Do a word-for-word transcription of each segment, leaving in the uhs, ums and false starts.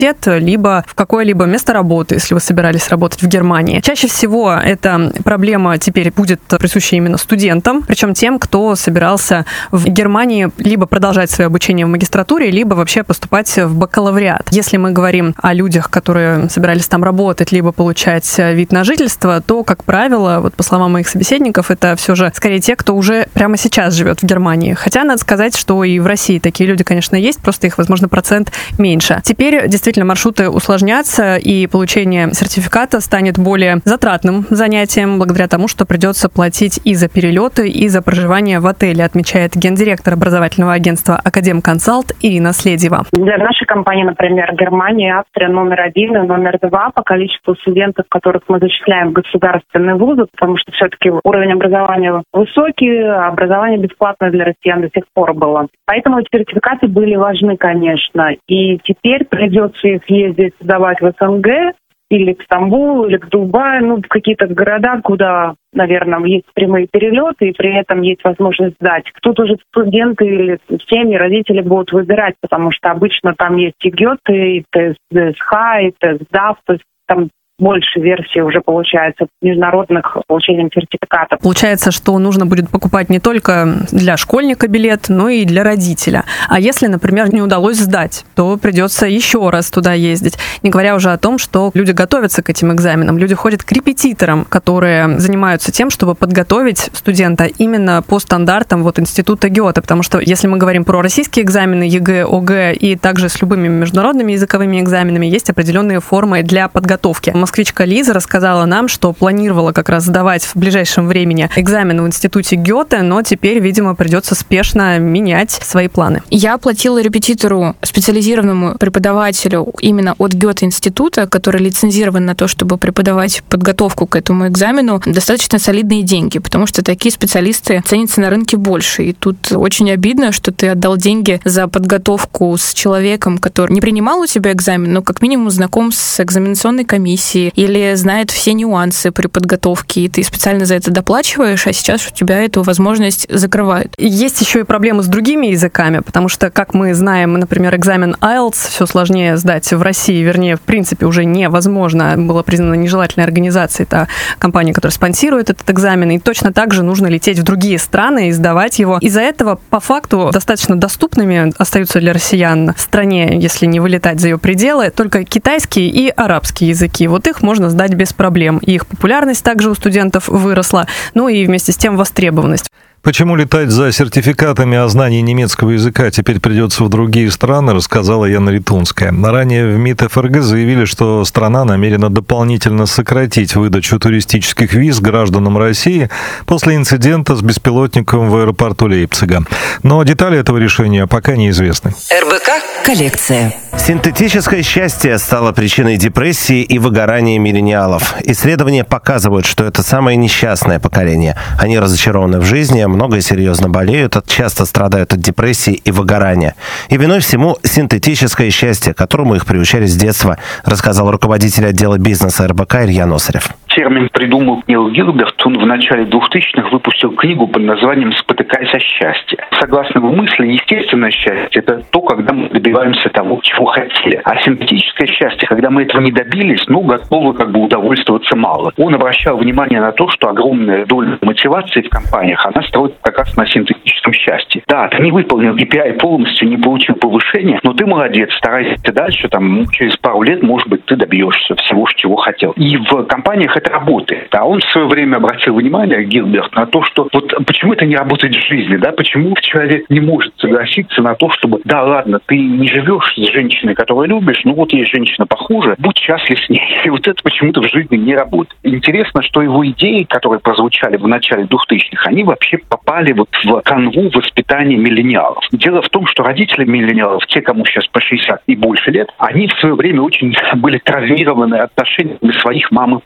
либо в какое-либо место работы, если вы собирались работать в Германии. Чаще всего эта проблема теперь будет присуща именно студентам, причем тем, кто собирался в Германии либо продолжать свое обучение в магистратуре, либо вообще поступать в бакалавриат. Если мы говорим о людях, которые собирались там работать, либо получать вид на жительство, то, как правило, вот по словам моих собеседников, это все же скорее те, кто уже прямо сейчас живет в Германии. Хотя надо сказать, что и в России такие люди, конечно, есть, просто их, возможно, процент меньше. Теперь действительно маршруты усложнятся, и получение сертификата станет более затратным занятием, благодаря тому, что придется платить и за перелеты, и за проживание в отеле, отмечает гендиректор образовательного агентства «Академконсалт» Ирина Следева. Для нашей компании, например, Германия и Австрия номер один и номер два по количеству студентов, которых мы зачисляем в государственные вузы, потому что все-таки уровень образования высокий, а образование бесплатное для россиян до сих пор было. Поэтому эти сертификаты были важны, конечно. И теперь придется их ездить сдавать в СНГ, или к Стамбулу, или к Дубаю, ну, в какие-то города, куда, наверное, есть прямые перелеты, и при этом есть возможность сдать. Тут уже студенты или семьи, родители будут выбирать, потому что обычно там есть и Гёте, и ТСХ, и ТСДАФ, то есть там больше версий уже получается международных получением сертификатов. Получается, что нужно будет покупать не только для школьника билет, но и для родителя. А если, например, не удалось сдать, то придется еще раз туда ездить. Не говоря уже о том, что люди готовятся к этим экзаменам, люди ходят к репетиторам, которые занимаются тем, чтобы подготовить студента именно по стандартам вот института Гёте. Потому что если мы говорим про российские экзамены ЕГЭ, ОГЭ и также с любыми международными языковыми экзаменами, есть определенные формы для подготовки. Москвичка Лиза рассказала нам, что планировала как раз сдавать в ближайшем времени экзамен в институте Гёте, но теперь, видимо, придется спешно менять свои планы. Я оплатила репетитору, специализированному преподавателю именно от Гёте-института, который лицензирован на то, чтобы преподавать подготовку к этому экзамену, достаточно солидные деньги, потому что такие специалисты ценятся на рынке больше. И тут очень обидно, что ты отдал деньги за подготовку с человеком, который не принимал у тебя экзамен, но как минимум знаком с экзаменационной комиссией, или знает все нюансы при подготовке, и ты специально за это доплачиваешь, а сейчас у тебя эту возможность закрывают. Есть еще и проблемы с другими языками, потому что, как мы знаем, например, экзамен айлтс все сложнее сдать в России, вернее, в принципе, уже невозможно, было признано нежелательной организацией, это компания, которая спонсирует этот экзамен, и точно так же нужно лететь в другие страны и сдавать его. Из-за этого, по факту, достаточно доступными остаются для россиян в стране, если не вылетать за ее пределы, только китайский и арабский языки. Вот их можно сдать без проблем. И их популярность также у студентов выросла, ну и вместе с тем востребованность. Почему летать за сертификатами о знании немецкого языка теперь придется в другие страны, рассказала Яна Ритунская. Ранее в МИД ФРГ заявили, что страна намерена дополнительно сократить выдачу туристических виз гражданам России после инцидента с беспилотником в аэропорту Лейпцига. Но детали этого решения пока неизвестны. РБК «Коллекция». Синтетическое счастье стало причиной депрессии и выгорания миллениалов. Исследования показывают, что это самое несчастное поколение. Они разочарованы в жизни, много и серьезно болеют, часто страдают от депрессии и выгорания. И виной всему синтетическое счастье, к которому их приучали с детства, рассказал руководитель отдела бизнеса РБК Илья Носарев. Термин придумал Нил Гилберт. Он в начале двухтысячных выпустил книгу под названием «Спотыкаясь о счастье». Согласно его мысли, естественное счастье – это то, когда мы добиваемся того, чего хотели. А синтетическое счастье, когда мы этого не добились, ну, готовы как бы удовольствоваться мало. Он обращал внимание на то, что огромная доля мотивации в компаниях, она строит как раз на синтетическом счастье. Да, ты не выполнил кей пи ай полностью, не получил повышения, но ты молодец, старайся дальше, там, через пару лет, может быть, ты добьешься всего, чего хотел. И в компаниях это работает. А он в свое время обратил внимание, Гилберт, на то, что вот почему это не работает в жизни, да, почему человек не может согласиться на то, чтобы, да, ладно, ты не живешь с женщиной, которую любишь, ну вот есть женщина похуже, будь счастлив с ней. И вот это почему-то в жизни не работает. Интересно, что его идеи, которые прозвучали в начале двухтысячных, они вообще попали вот в канву воспитания миллениалов. Дело в том, что родители миллениалов, те, кому сейчас по шестьдесят и больше лет, они в свое время очень были травмированы отношениями своих мам и пап. Да?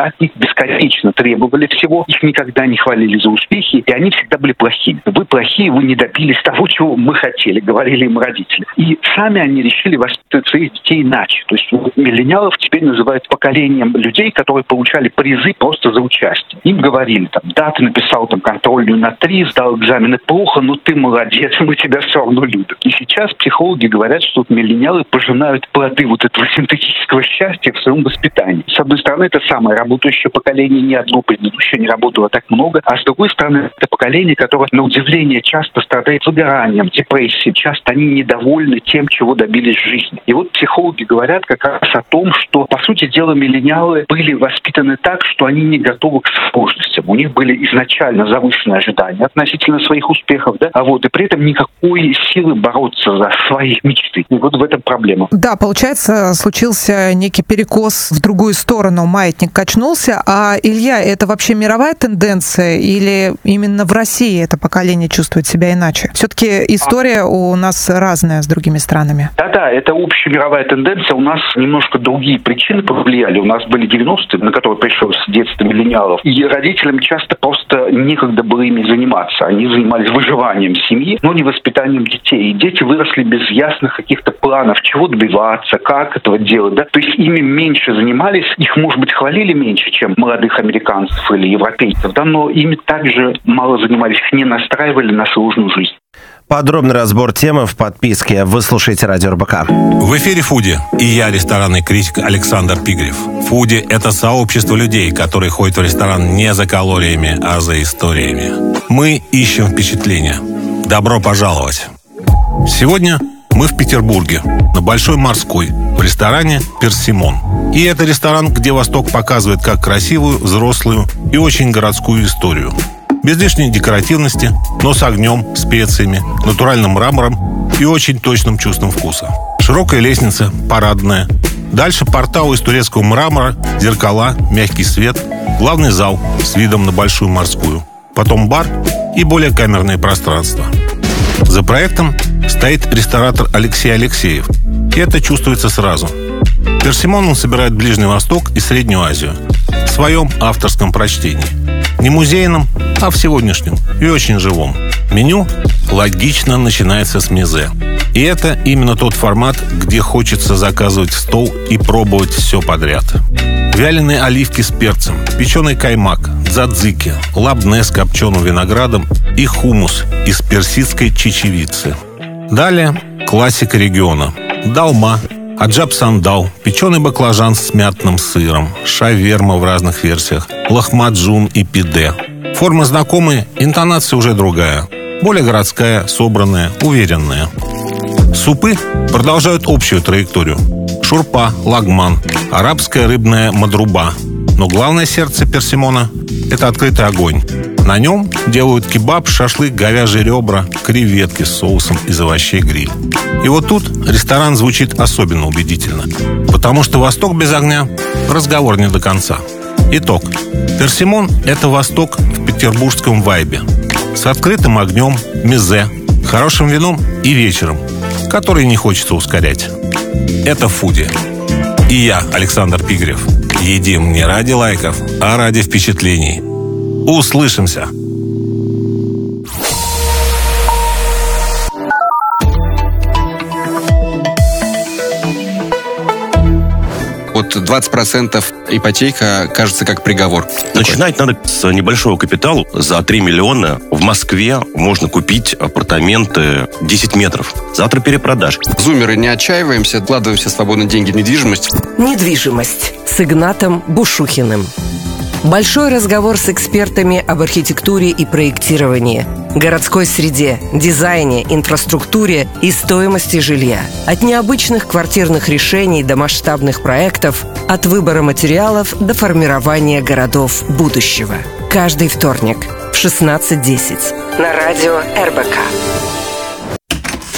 от них бесконечно требовали всего, их никогда не хвалили за успехи, и они всегда были плохими. Вы плохие, вы не добились того, чего мы хотели, говорили им родители. И сами они решили воспитывать своих детей иначе. То есть миллениалов теперь называют поколением людей, которые получали призы просто за участие. Им говорили, там, да, ты написал там контрольную на три, сдал экзамены плохо, но ты молодец, мы тебя все равно любим. И сейчас психологи говорят, что вот миллениалы пожинают плоды вот этого синтетического счастья в своем воспитании. С одной стороны, это самое работающее поколение, ни одно предыдущее не работало так много, а с другой стороны, это поколение, которое, на удивление, часто страдает выгоранием, депрессией, часто они недовольны тем, чего добились в жизни. И вот психологи говорят как раз о том, что, по сути дела, миллениалы были воспитаны так, что они не готовы к сложностям. У них были изначально завышенные ожидания относительно своих успехов, да, а вот и при этом никакой силы бороться за свои мечты. И вот в этом проблема. Да, получается, случился некий перекос в другую сторону, маятник качнулся. А, Илья, это вообще мировая тенденция или именно в России это поколение чувствует себя иначе? Все-таки история у нас разная с другими странами. Да-да, это общемировая тенденция. У нас немножко другие причины повлияли. У нас были девяностые, на которые пришлось детство миллениалов. И родителям часто просто некогда было ими заниматься. Они занимались выживанием семьи, но не воспитанием детей. И дети выросли без ясных каких-то планов, чего добиваться, как этого делать. Да? То есть ими меньше занимались, их, может быть, хвалили меньше, чем молодых американцев или европейцев, да? Но ими также мало занимались, их не настраивали на сложную жизнь. Подробный разбор темы в подписке. Вы слушаете Радио эр бэ ка. В эфире «Фуди» и я, ресторанный критик Александр Пигрев. «Фуди» — это сообщество людей, которые ходят в ресторан не за калориями, а за историями. Мы ищем впечатления. Добро пожаловать! Сегодня мы в Петербурге, на Большой Морской, в ресторане «Персимон». И это ресторан, где Восток показывает как красивую, взрослую и очень городскую историю. Без лишней декоративности, но с огнем, специями, натуральным мрамором и очень точным чувством вкуса. Широкая лестница, парадная. Дальше портал из турецкого мрамора, зеркала, мягкий свет, главный зал с видом на Большую Морскую. Потом бар и более камерное пространство. За проектом стоит ресторатор Алексей Алексеев. И это чувствуется сразу. Персимон он собирает Ближний Восток и Среднюю Азию в своем авторском прочтении. Не музейном, а в сегодняшнем и очень живом. Меню логично начинается с мизе. И это именно тот формат, где хочется заказывать в стол и пробовать все подряд. Вяленые оливки с перцем, печеный каймак, дзадзики, лабне с копченым виноградом и хумус из персидской чечевицы. Далее классика региона. Долма, аджап-сандал, печеный баклажан с мятным сыром, шаверма в разных версиях, лахмаджун и пиде. Форма знакомая, интонация уже другая. Более городская, собранная, уверенная. Супы продолжают общую траекторию. Шурпа, лагман, арабская рыбная мадруба. Но главное сердце персимона – это открытый огонь. На нем делают кебаб, шашлык, говяжьи ребра, креветки с соусом из овощей гриль. И вот тут ресторан звучит особенно убедительно. Потому что Восток без огня – разговор не до конца. Итог. Персимон – это Восток в петербургском вайбе. С открытым огнем, мизе, хорошим вином и вечером, который не хочется ускорять. Это «Фуди». И я, Александр Пигрев. Едим не ради лайков, а ради впечатлений. Услышимся! Вот двадцать процентов ипотека кажется как приговор. Начинать надо с небольшого капитала. За три миллиона в Москве можно купить апартаменты десять метров. Завтра перепродаж. Зумеры, не отчаиваемся, вкладываемся свободные деньги в недвижимость. Недвижимость с Игнатом Бушухиным. Большой разговор с экспертами об архитектуре и проектировании, городской среде, дизайне, инфраструктуре и стоимости жилья. От необычных квартирных решений до масштабных проектов, от выбора материалов до формирования городов будущего. Каждый вторник в шестнадцать десять на радио эр бэ ка.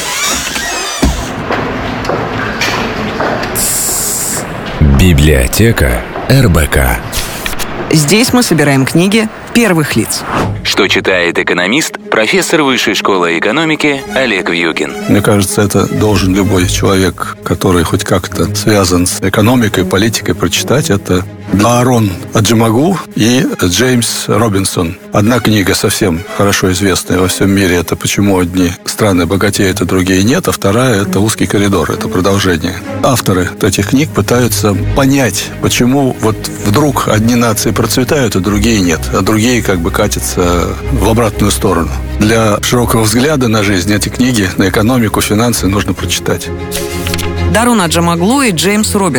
Библиотека эр бэ ка. Здесь мы собираем книги первых лиц. Что читает экономист, профессор Высшей школы экономики Олег Вьюгин. Мне кажется, это должен любой человек, который хоть как-то связан с экономикой, политикой, прочитать. Это Аарон Аджемагу и Джеймс Робинсон. Одна книга совсем хорошо известная во всем мире. Это «Почему одни страны богатеют, а другие нет», а вторая – это «Узкий коридор», это продолжение. Авторы этих книг пытаются понять, почему вот вдруг одни нации процветают, а другие нет, а другие как бы катятся в обратную сторону. Для широкого взгляда на жизнь эти книги, на экономику, финансы нужно прочитать. Дарун Аджемаглу и Джеймс Робинсон.